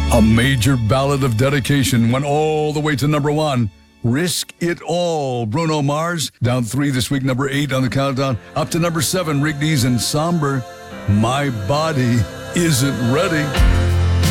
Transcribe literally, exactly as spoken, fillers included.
A major ballad of dedication went all the way to number one. Risk It All, Bruno Mars. Down three this week, number eight on the countdown. Up to number seven, Rick Dees and Somber. My Body Isn't Ready.